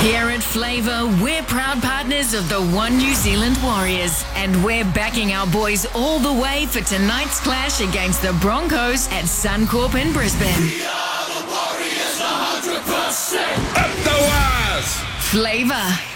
Here at Flavour, we're proud partners of the One New Zealand Warriors, and we're backing our boys all the way for tonight's clash against the Broncos at Suncorp in Brisbane. We are the Warriors, 100%. Up the wires! Flavour.